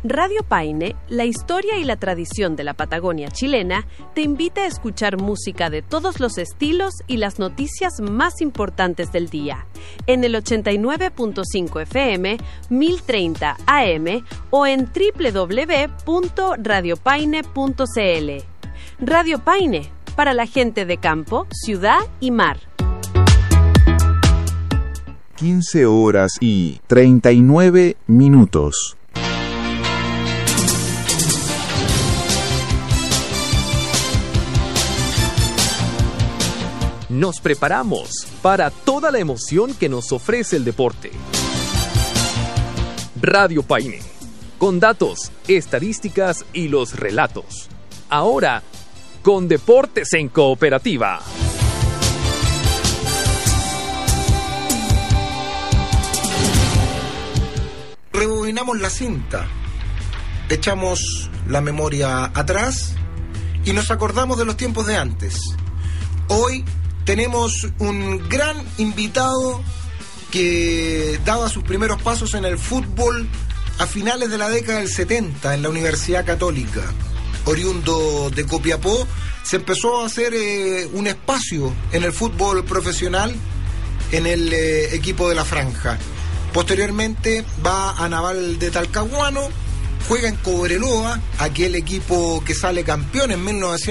Radio Paine, la historia y la tradición de la Patagonia chilena, te invita a escuchar música de todos los estilos y las noticias más importantes del día, en el 89.5 FM, 1030 AM o en www.radiopaine.cl. Radio Paine, para la gente de campo, ciudad y mar. 15:39. Nos preparamos para toda la emoción que nos ofrece el deporte. Radio Paine, con datos, estadísticas y los relatos. Ahora, con Deportes en Cooperativa. Rebobinamos la cinta, echamos la memoria atrás y nos acordamos de los tiempos de antes. Hoy tenemos un gran invitado que daba sus primeros pasos en el fútbol a finales de la década del 70 en la Universidad Católica. Oriundo de Copiapó, se empezó a hacer un espacio en el fútbol profesional en el equipo de la Franja. Posteriormente va a Naval de Talcahuano, juega en Cobreloa, aquel equipo que sale campeón en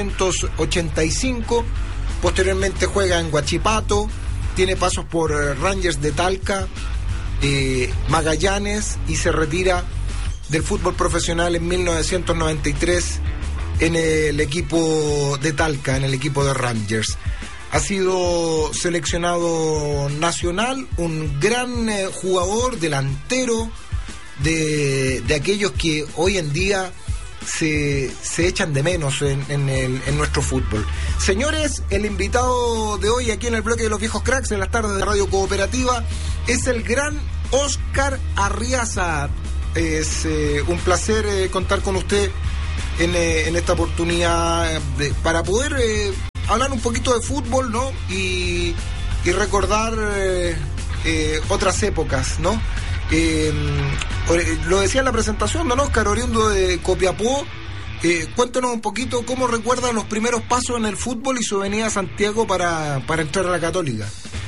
1985. Posteriormente juega en Huachipato, tiene pasos por Rangers de Talca, Magallanes, y se retira del fútbol profesional en 1993 en el equipo de Talca, en el equipo de Rangers. Ha sido seleccionado nacional, un gran jugador, delantero, de aquellos que hoy en día se echan de menos en nuestro fútbol. Señores, el invitado de hoy aquí en el bloque de los viejos cracks en las tardes de Radio Cooperativa es el gran Óscar Arriaza. Es un placer contar con usted en esta oportunidad para poder hablar un poquito de fútbol, ¿no? Y recordar otras épocas, ¿no? Lo decía en la presentación, don Óscar, oriundo de Copiapó. Cuéntanos un poquito cómo recuerda los primeros pasos en el fútbol y su venida a Santiago para entrar a la Católica.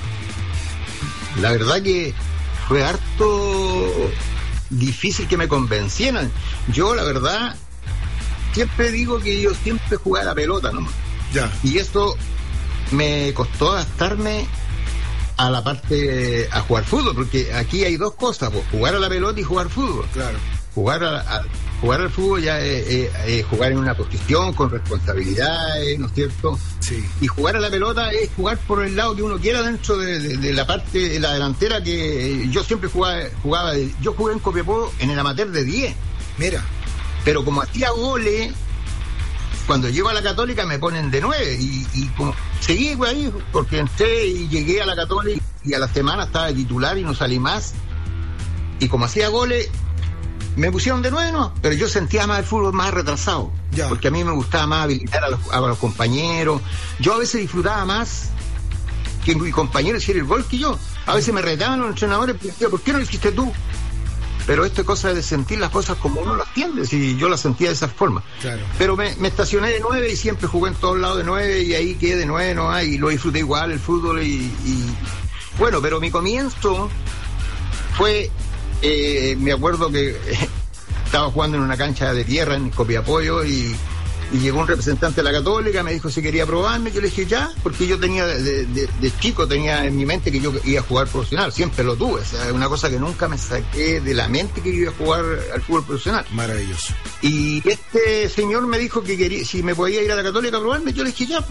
La verdad que fue harto difícil que me convencieran. Yo, la verdad, siempre digo que yo siempre jugué a la pelota, ¿no? Ya. Y esto me costó adaptarme a la parte a jugar fútbol, porque aquí hay dos cosas, pues, jugar a la pelota y jugar fútbol. Claro. Jugar al fútbol ya es jugar en una posición con responsabilidades, ¿no es cierto? Sí. Y jugar a la pelota es jugar por el lado que uno quiera dentro de la parte de la delantera, que yo siempre jugaba. Yo jugué en Copiapó en el amateur de 10. Mira. Pero como hacía goles, cuando llego a la Católica me ponen de 9 y como seguí ahí, porque entré y llegué a la Católica y a la semana estaba de titular y no salí más, y como hacía goles me pusieron de 9, ¿no? Pero yo sentía más el fútbol más retrasado, ya. Porque a mí me gustaba más habilitar a los compañeros. Yo a veces disfrutaba más que mi compañero hiciera el gol que yo. A veces me retaban los entrenadores, ¿por qué no lo hiciste tú? Pero esto es cosa de sentir las cosas como uno las entiende, si yo las sentía de esa forma. Claro. Pero me estacioné de 9 y siempre jugué en todos lados de 9 y ahí quedé de 9, ¿no? Y lo disfruté igual el fútbol y bueno, pero mi comienzo fue, me acuerdo que estaba jugando en una cancha de tierra en Copiapó y llegó un representante de la Católica, me dijo si quería probarme. Yo le dije ya, porque yo tenía de chico tenía en mi mente que yo iba a jugar profesional, siempre lo tuve, o sea, es una cosa que nunca me saqué de la mente, que iba a jugar al fútbol profesional. Maravilloso. Y este señor me dijo que quería, si me podía ir a la Católica a probarme. Yo le dije ya,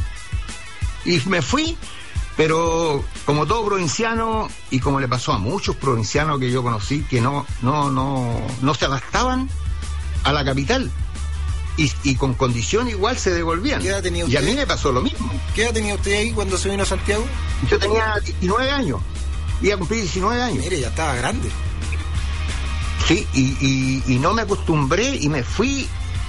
y me fui. Pero como todo provinciano, y como le pasó a muchos provincianos que yo conocí, que no se adaptaban a la capital. Y con condición igual se devolvían. ¿Qué edad tenía usted? Y a mí me pasó lo mismo. ¿Qué edad tenía usted ahí cuando se vino a Santiago? Yo tenía 19 años. Iba a cumplir 19 años. Mire, ya estaba grande. Sí, y no me acostumbré y me fui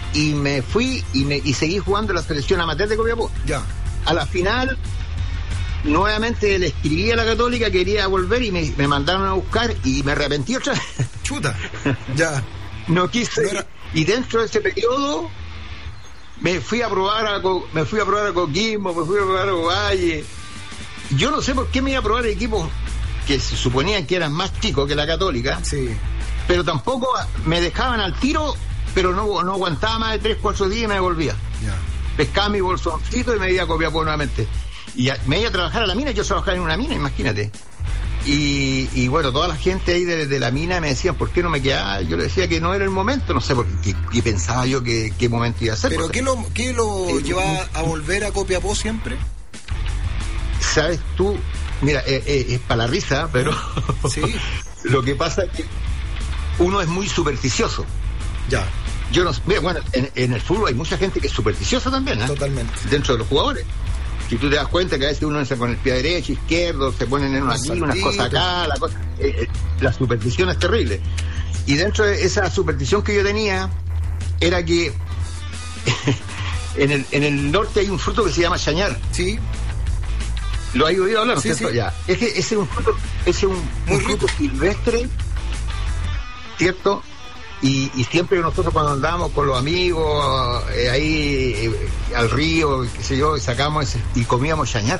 y seguí jugando la selección amateur de Copiapó. Ya. A la final, nuevamente le escribí a la Católica, quería volver y me mandaron a buscar y me arrepentí otra vez. Chuta. Ya. No quise. No era... Y dentro de ese periodo me fui a probar a Coquimbo, me fui a probar a Ovalle. Yo no sé por qué me iba a probar equipos que se suponían que eran más chicos que la Católica, Sí. pero tampoco me dejaban al tiro, pero no aguantaba más de 3-4 días y me devolvía. Ya. Pescaba mi bolsoncito y me iba a Copiapó nuevamente. Y me iba a trabajar a la mina, yo trabajaba en una mina, imagínate. Y bueno, toda la gente ahí de la mina me decían, ¿por qué no me quedaba? Yo le decía que no era el momento, no sé, porque pensaba yo que qué momento iba a ser. ¿Pero qué lo lleva a volver a Copiapó siempre? ¿Sabes tú? Mira, es para la risa, pero Sí. Lo que pasa es que uno es muy supersticioso. Ya, Yo no, mira, bueno, en el fútbol hay mucha gente que es supersticiosa también, ¿eh? totalmente. Dentro de los jugadores. Si tú te das cuenta que a veces uno entra con el pie derecho, izquierdo, se ponen en unas cosas acá, la superstición es terrible. Y dentro de esa superstición que yo tenía, era que en el norte hay un fruto que se llama chañar. Sí. ¿Lo has oído hablar? Sí, ¿cierto? sí. Ya. Ese es un fruto silvestre, ¿cierto? Y siempre nosotros cuando andábamos con los amigos ahí al río, qué sé yo, sacamos y comíamos chañar.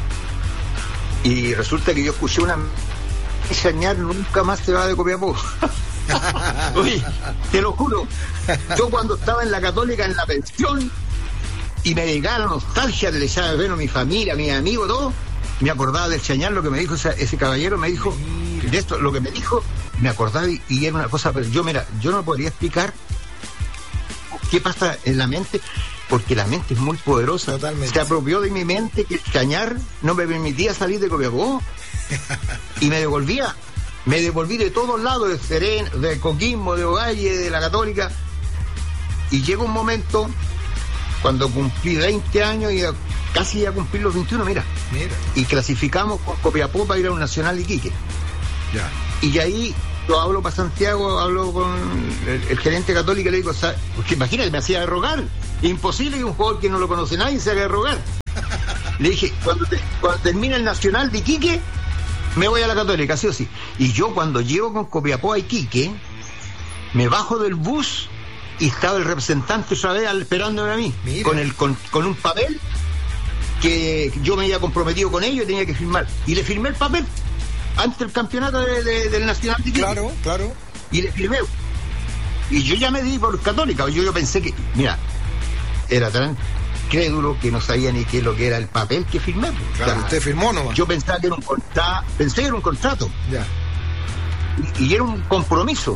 Y resulta que yo escuché chañar nunca más se va de Copiapó. Oye, te lo juro, yo cuando estaba en la Católica en la pensión y me llegaba la nostalgia de echar de ver a mi familia, a mis amigos, todo, me acordaba del chañar, lo que me dijo ese caballero, me dijo, de esto, lo que me dijo, me acordaba y era una cosa, pero yo no podría explicar qué pasa en la mente, porque la mente es muy poderosa. Totalmente. Se apropió de mi mente que el chañar no me permitía salir de Copiapó y me devolví de todos lados, de Serena, de Coquimbo, de Ovalle, de la Católica, y llega un momento cuando cumplí 20 años y casi ya cumplí los 21, mira, y clasificamos con Copiapó para ir a un Nacional Iquique. Ya. Y ahí yo hablo para Santiago, hablo con el gerente Católico y le digo, porque imagínate, me hacía rogar. Imposible que un jugador que no lo conoce nadie se haga rogar. Le dije, cuando termina el Nacional de Iquique, me voy a la Católica, sí o sí. Y yo cuando llego con Copiapó a Iquique, me bajo del bus y estaba el representante otra vez esperándome a mí, con un papel que yo me había comprometido con ellos y tenía que firmar. Y le firmé el papel antes del campeonato del Nacional de Iquique. Claro. Y le firmé. Y yo ya me di por Católica. Yo pensé que, mira, era tan crédulo que no sabía ni qué es lo que era el papel que firmé. Claro, usted firmó nomás. Yo pensaba que era un contrato, pensé que era un contrato. Ya. Y era un compromiso.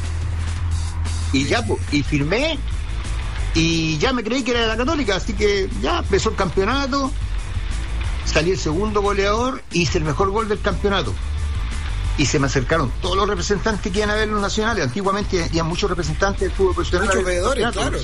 Y ya, y firmé, y ya me creí que era de la Católica, así que ya empezó el campeonato, salí el segundo goleador, hice el mejor gol del campeonato. Y se me acercaron todos los representantes que iban a ver los nacionales. Antiguamente había muchos representantes del fútbol profesional. Muchos veedores, claro.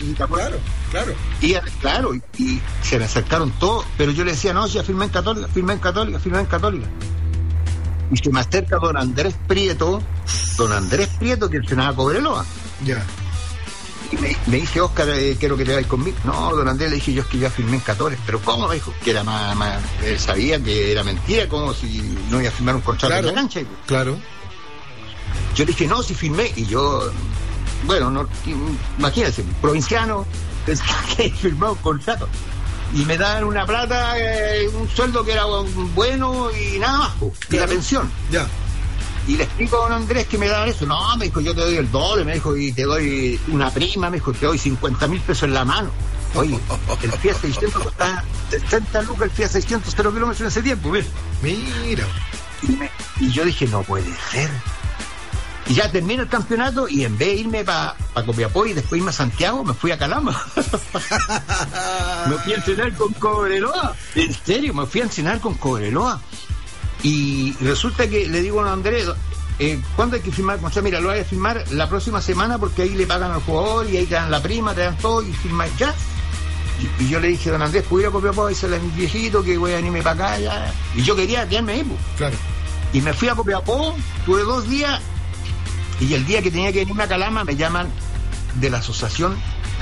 Y se me acercaron todos, pero yo le decía, no, ya firmé en Católica. Y se me acerca don Andrés Prieto, que entrenaba a Cobreloa. Ya. Y me dice, Óscar, quiero que te vayas conmigo. No, don Andrés, le dije yo, es que ya firmé en Católica. Pero ¿cómo? Me dijo que era más él sabía que era mentira, como si no iba a firmar un contrato en la cancha. Claro. Yo le dije, no, si firmé. Y yo, bueno, no, imagínense, provinciano, pensaba que firmaba un contrato. Y me daban una plata, un sueldo que era bueno y nada más, y la pensión. Ya. Y le explico a don Andrés que me daban eso. No, me dijo, yo te doy el doble, me dijo, y te doy una prima, me dijo, te doy 50.000 pesos en la mano. Oye, el Fiat 600 costaba 60 lucas, el Fiat 600, 0 kilómetros en ese tiempo, Mira. Y yo dije, no puede ser. Y ya termino el campeonato y en vez de irme para Copiapó y después irme a Santiago, me fui a Calama. Me fui a entrenar con Cobreloa. En serio, me fui a entrenar con Cobreloa. Y resulta que le digo a don Andrés, ¿cuándo hay que firmar? O sea, mira, lo voy a firmar la próxima semana porque ahí le pagan al jugador y ahí te dan la prima, te dan todo y firmáis ya. Y yo le dije a don Andrés, ¿puedo ir a Copiapó? Y se le mi viejito que voy a venirme para acá ya. Y yo quería quedarme ahí, pues. Claro. Y me fui a Copiapó, tuve 2 días, y el día que tenía que venirme a Calama me llaman de la asociación.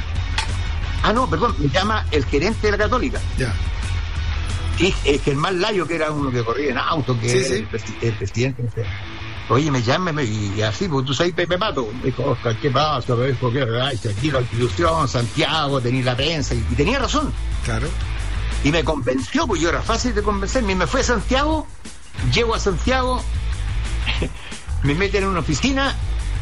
Me llama el gerente de la Católica. Ya. Y Germán Layo, que era uno que corría en auto, que era el presidente. Oye, me llama y así, pues tú sabes Pepe Pato. Me dijo, Oscar, ¿qué pasa? Me dijo, ¿qué regaste? Aquí la institución, Santiago, tenía la prensa. Y tenía razón. Claro. Y me convenció, pues yo era fácil de convencerme. Y me fui a Santiago, llego a Santiago, me meten en una oficina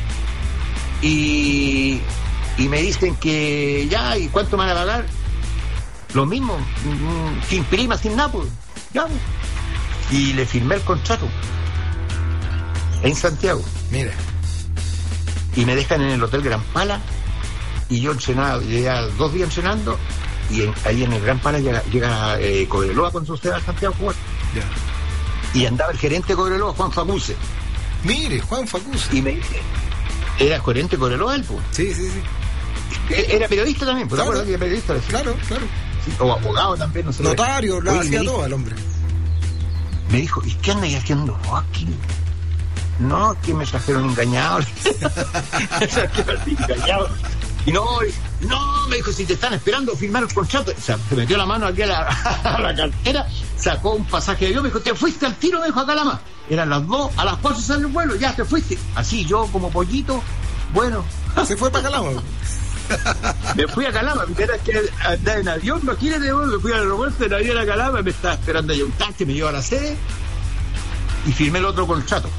y me dicen que ya, ¿y cuánto me van a pagar? Lo mismo, sin prima, sin nada, pues. Ya, pues. Y le firmé el contrato en Santiago. Mira. Y me dejan en el Hotel Gran Pala y yo entrenaba, llegué 2 días entrenando y ahí en el Gran Pala llega Cobreloa con su sede a Santiago a jugar. Ya. Y andaba el gerente de Cobreloa, Juan Facuse. Mire, Juan Facuse. Y me dice, ¿era gerente de Cobreloa él, pues? Sí. Era periodista también, ¿te acuerdas que era periodista? Claro. Sí, o abogado también, no sé. Notario, lo hacía todo el hombre. Me dijo, ¿y qué andas haciendo aquí? No, que me trajeron engañado. Me trajeron engañado. Y no, me dijo, si te están esperando firmar el contrato. O sea, se metió la mano aquí a la cartera, sacó un pasaje de avión, me dijo, te fuiste al tiro, me dijo, a Calama. Eran las 2, a las 4 sale el vuelo, ya te fuiste. Así yo, como pollito, bueno. Se fue para Calama. Me fui a Calama, era que andaba en avión, imagínate, me fui al aeropuerto en avión a Calama, me estaba esperando ahí un taxi, me llevó a la sede y firmé el otro contrato.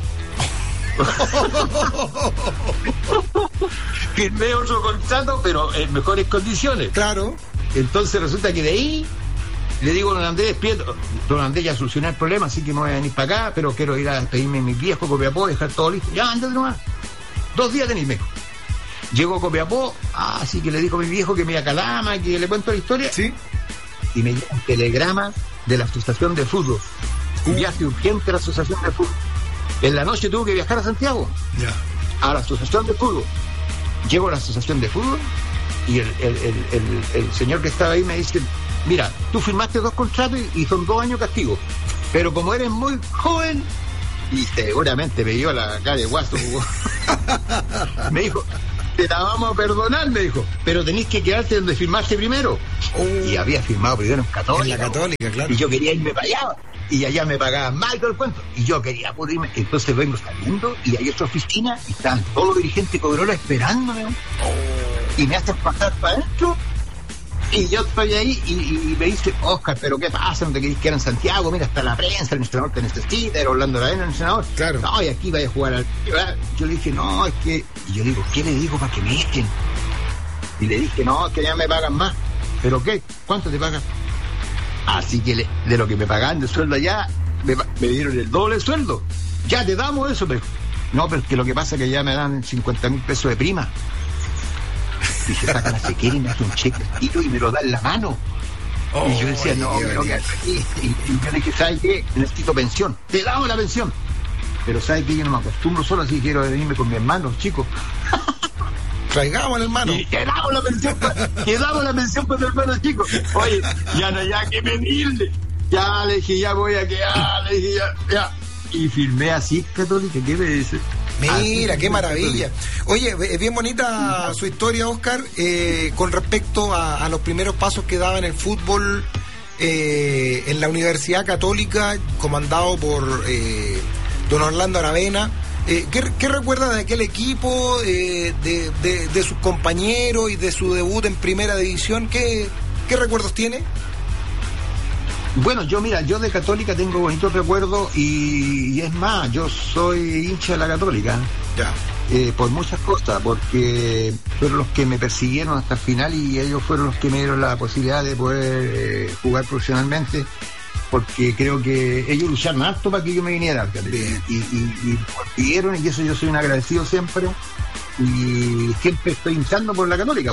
Firmé otro contrato, pero en mejores condiciones. Claro. Entonces resulta que de ahí le digo a don Andrés Prieto, don Andrés, ya solucioné el problema, así que me voy a venir para acá, pero quiero ir a despedirme de mis viejos, Copiapó, dejar todo listo. Ya, andate nomás. 2 días tenéis, mejor. Llego a Copiapó, así que le dijo a mi viejo que me iba a Calama, que le cuento la historia. Sí. Y me llega un telegrama de la Asociación de Fútbol. Un viaje urgente a la Asociación de Fútbol. En la noche tuve que viajar a Santiago. Ya. A la Asociación de Fútbol. Llego a la Asociación de Fútbol y el señor que estaba ahí me dice, mira, tú firmaste 2 contratos y son 2 años castigo. Pero como eres muy joven, y seguramente me dio la cara de guaso, me dijo, te la vamos a perdonar, me dijo, pero tenés que quedarte donde firmaste primero. Y había firmado primero en Católica. En la Católica, claro. Y yo quería irme para allá. Y allá me pagaban mal todo el cuento. Y yo quería poder irme. Entonces vengo saliendo y hay otra oficina y están todos los dirigentes de Cobreloa esperándome. Y me hacen pasar para adentro. Y yo estoy ahí y me dice, Oscar, ¿pero qué pasa? ¿No te querés quedar en Santiago? Mira, está la prensa, el entrenador te necesita, era Orlando Aravena, el entrenador. Claro. No, y aquí vaya a jugar al... Yo le dije, no, es que... Y yo digo, ¿qué le digo para que me echen? Y le dije, no, es que ya me pagan más. ¿Pero qué? ¿Cuánto te pagan? Así que de lo que me pagaban de sueldo allá, me dieron el doble sueldo. Ya te damos eso, pero... No, pero es que lo que pasa es que ya me dan 50.000 pesos de prima. Y se saca la sequera y me hace un cheque y me lo da en la mano. Y yo decía, no, pero que aquí. Y yo le dije, ¿sabes qué? Necesito pensión. Te damos la pensión. Pero ¿sabes qué? Yo no me acostumbro solo, así quiero venirme con mi hermano, chicos. Traigamos al hermano. Y quedamos la pensión con mi hermano, chico. Oye, ya no hay que pedirle. Ya le dije, ya voy a quedar. Le dije, ya. Y firmé así, Católica. ¿Qué me dice? Mira, qué maravilla. Oye, es bien bonita su historia, Oscar, con respecto a los primeros pasos que daba en el fútbol en la Universidad Católica, comandado por don Orlando Aravena. ¿Qué recuerda de aquel equipo, de sus compañeros y de su debut en Primera División? ¿Qué recuerdos tiene? Bueno, yo de Católica tengo bonitos recuerdos y es más, yo soy hincha de la Católica. Ya. Por muchas cosas, porque fueron los que me persiguieron hasta el final y ellos fueron los que me dieron la posibilidad de poder jugar profesionalmente, porque creo que ellos lucharon harto para que yo me viniera y consiguieron, y eso yo soy un agradecido siempre. Y siempre estoy hinchando por la Católica,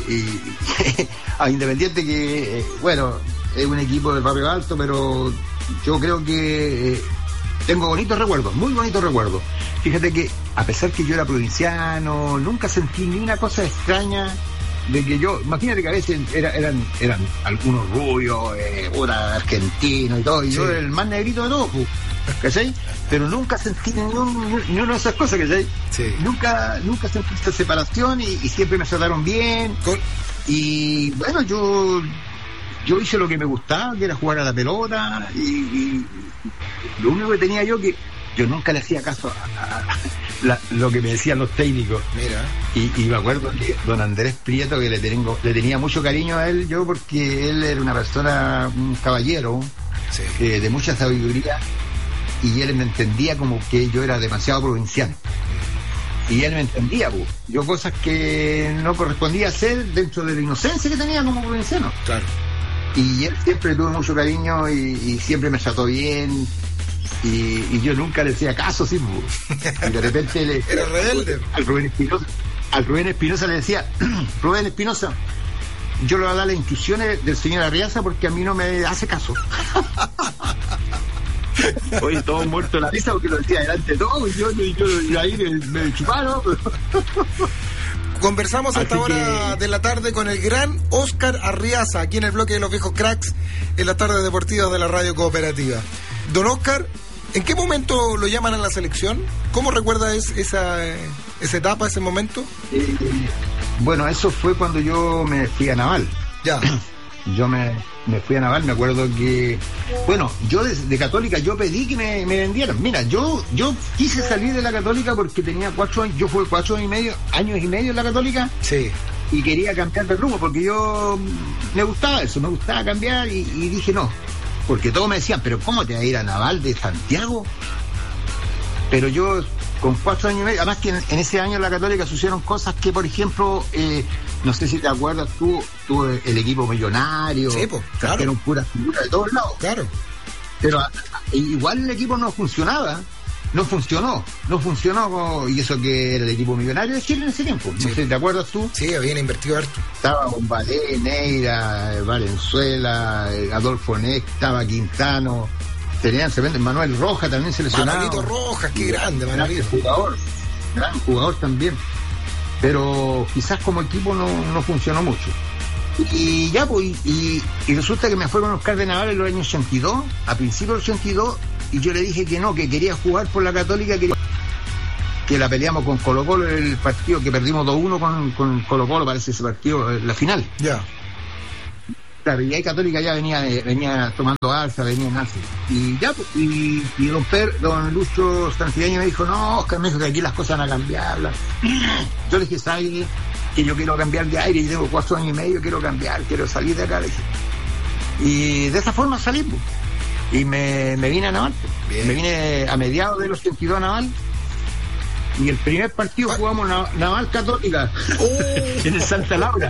a Independiente que, bueno, es un equipo del Barrio Alto, pero yo creo que tengo bonitos recuerdos, muy bonitos recuerdos. Fíjate que, a pesar que yo era provinciano, nunca sentí ni una cosa extraña de que yo, imagínate que a veces eran algunos rubios, argentinos y todo, y sí, yo era el más negrito de todos, ¿cachai? Pero nunca sentí ni una de esas cosas, ¿cachai? Sí. Nunca sentí esta separación y siempre me trataron bien. Y bueno, yo hice lo que me gustaba, que era jugar a la pelota, y lo único que tenía yo que yo nunca le hacía caso a lo que me decían los técnicos. Mira. Y me acuerdo que don Andrés Prieto, que le tenía mucho cariño a él, yo, porque él era una persona, un caballero, sí, de mucha sabiduría, y él me entendía como que yo era demasiado provinciano. Y él me entendía, pues, yo cosas que no correspondía hacer dentro de la inocencia que tenía como provinciano. Claro. Y él siempre tuvo mucho cariño y siempre me trató bien. Y yo nunca le hacía caso, sí, pues. Y de repente era rebelde. Al Rubén Espinosa le decía, Rubén Espinosa, yo le voy a dar las instrucciones del señor Arriaza porque a mí no me hace caso. Oye, todo muerto de la risa porque lo decía delante de todo, y ahí me chuparon. Conversamos a esta hora de la tarde con el gran Óscar Arriaza, aquí en el bloque de los viejos cracks, en las tardes deportivas de la Radio Cooperativa. Don Óscar, ¿en qué momento lo llaman a la selección? ¿Cómo recuerda esa etapa, ese momento? Bueno, eso fue cuando yo me fui a Naval. Ya. Yo me fui a Naval, me acuerdo que... Bueno, yo de Católica, yo pedí que me vendieran. Mira, yo quise salir de la Católica porque tenía 4 años, yo fui 4 años y medio en la Católica. Sí. Y quería cambiar de rumbo porque yo me gustaba eso, me gustaba cambiar y dije no. Porque todos me decían, pero ¿cómo te vas a ir a Naval de Santiago? Pero yo, con 4 años y medio, además que en ese año en la Católica sucedieron cosas que, por ejemplo, no sé si te acuerdas tú el equipo millonario, sí, pues, claro, eran puras figuras de todos lados. Claro. Pero igual el equipo no funcionaba, no funcionó, y eso que era el equipo millonario de Chile en ese tiempo. Sí. No sé, ¿te acuerdas tú? Sí, habían invertido harto. Estaba Bombalé, Neira, Valenzuela, Adolfo Neck, estaba Quintano, tenían Manuel Rojas también seleccionado. Manuelito Rojas, qué grande, Manuelito. Gran jugador también. Pero quizás como equipo no funcionó mucho. Y ya, pues, y resulta que me fue con Oscar de Naval en los años 82, a principios del 82, y yo le dije que no, que quería jugar por la Católica, que la peleamos con Colo-Colo en el partido, que perdimos 2-1 con Colo-Colo, parece ese partido, la final. Ya. Claro, y ahí Católica ya venía tomando alza, venía en alza. Y ya, pues, y don Lucho Santillán me dijo, no, Oscar, me dijo que aquí las cosas van a cambiar. Yo le dije, ¿sabes que yo quiero cambiar de aire? Y tengo 4 años y medio, quiero cambiar, quiero salir de acá. Le dije. Y de esa forma salí, pues. Y me vine a Naval. Me vine a mediados del 82 a Naval. Y el primer partido jugamos Naval Católica en el Santa Laura.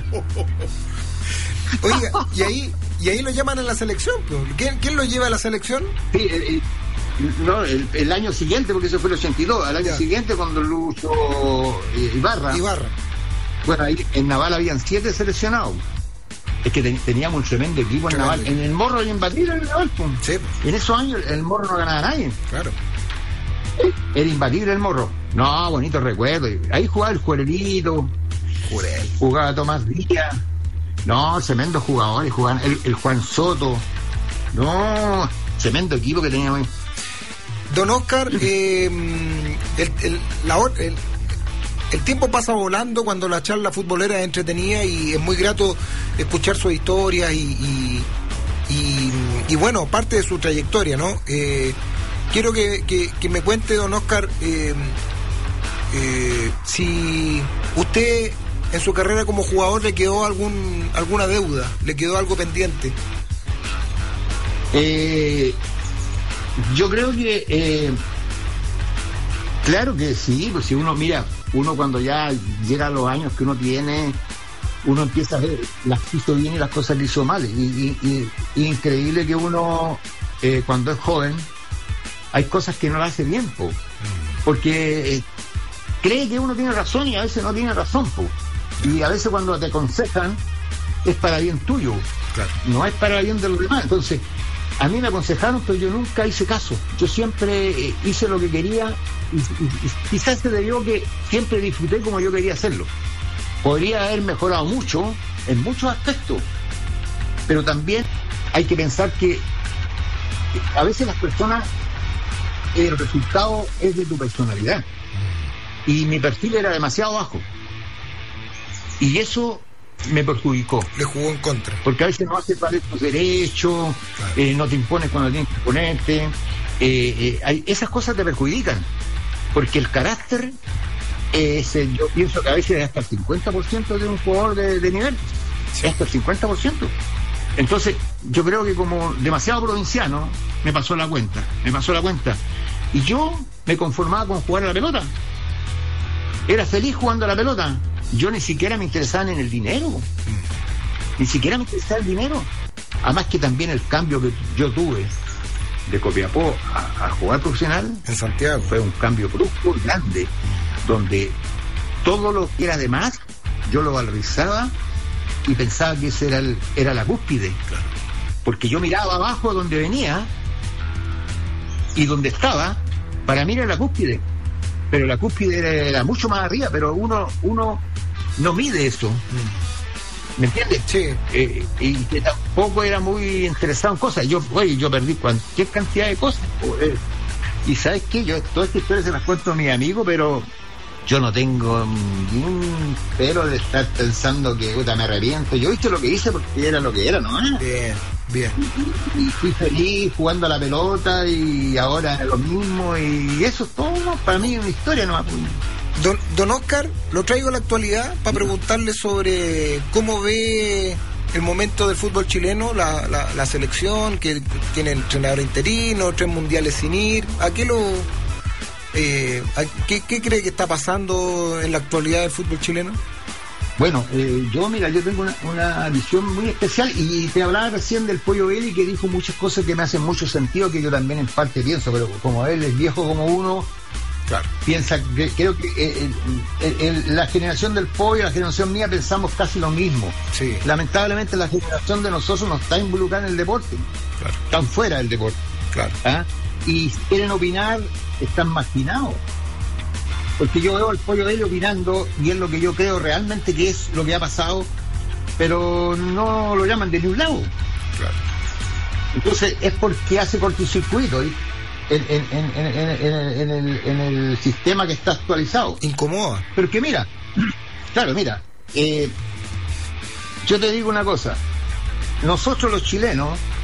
Oiga, y ahí lo llaman a la selección. ¿Quién lo lleva a la selección? Sí, no, el año siguiente, porque eso fue el 82. Al año siguiente, cuando Lucho Ibarra. Bueno, ahí en Naval habían 7 seleccionados. Es que teníamos un tremendo equipo en Naval. En el Morro y en Imbatible en el Naval. Sí. En esos años el Morro no ganaba a nadie. Claro. Era imbatible el Morro. No, bonito recuerdo. Ahí jugaba el Juerelito. Jugaba Tomás Díaz. No, tremendos jugadores. Jugaban el Juan Soto. No, tremendo equipo que teníamos ahí. Don Óscar, el tiempo pasa volando cuando la charla futbolera es entretenida y es muy grato escuchar su historia y bueno, parte de su trayectoria, ¿no? Quiero que me cuente, don Óscar, si usted en su carrera como jugador le quedó alguna deuda, le quedó algo pendiente. Yo creo que claro que sí, pues si uno mira, uno cuando ya llega a los años que uno tiene, uno empieza a ver las que hizo bien y las cosas que hizo mal. Y increíble que uno cuando es joven hay cosas que no las hace bien, porque cree que uno tiene razón y a veces no tiene razón, y a veces cuando te aconsejan es para bien tuyo, claro, no es para bien de los demás. Entonces a mí me aconsejaron, pero yo nunca hice caso. Yo siempre hice lo que quería y quizás se debió que siempre disfruté como yo quería hacerlo. Podría haber mejorado mucho en muchos aspectos, pero también hay que pensar que a veces las personas, el resultado es de tu personalidad, y mi perfil era demasiado bajo y eso me perjudicó. Le jugó en contra. Porque a veces no haces valer tus derechos, claro, no te impones cuando tienes que ponerte. esas cosas te perjudican, porque el carácter yo pienso que a veces es hasta el 50% de un jugador de nivel, hasta el 50%. Entonces yo creo que como demasiado provinciano me pasó la cuenta, y yo me conformaba con jugar a la pelota, era feliz jugando a la pelota, yo ni siquiera me interesaba en el dinero, además que también el cambio que yo tuve de Copiapó a jugar profesional en Santiago fue un cambio brusco, grande, donde todo lo que era de más yo lo valorizaba y pensaba que ese era la cúspide, claro. Porque yo miraba abajo donde venía y donde estaba, para mí era la cúspide, pero la cúspide era mucho más arriba, pero uno no mide eso. ¿Me entiendes? Sí. Y que tampoco era muy interesado en cosas. Yo perdí cualquier cantidad de cosas. Y ¿sabes qué? Yo todas estas historias se las cuento a mis amigos, pero yo no tengo ni un pelo de estar pensando que me arrepiento. Yo hice lo que hice porque era lo que era, ¿no? Bien. Y fui feliz jugando a la pelota y ahora es lo mismo. Y eso es todo, ¿no? Para mí es una historia, ¿no? Don Oscar, lo traigo a la actualidad para preguntarle sobre cómo ve el momento del fútbol chileno, la selección que tiene entrenador interino, 3 mundiales sin ir. ¿Qué cree que está pasando en la actualidad del fútbol chileno? Bueno, yo tengo una visión muy especial, y te hablaba recién del Pollo Belli, que dijo muchas cosas que me hacen mucho sentido, que yo también en parte pienso, pero como él es viejo como uno, claro, piensa que creo que la generación del Pollo, la generación mía, pensamos casi lo mismo. Sí. Lamentablemente la generación de nosotros no está involucrada en el deporte, claro, están fuera del deporte, claro. ¿Ah? Y si quieren opinar, están marginados. Porque yo veo al Pollo de él opinando, y es lo que yo creo realmente que es lo que ha pasado, pero no lo llaman de ningún lado. Claro. Entonces es porque hace cortocircuito en el sistema que está actualizado. Incomoda. Pero que mira, yo te digo una cosa, nosotros los chilenos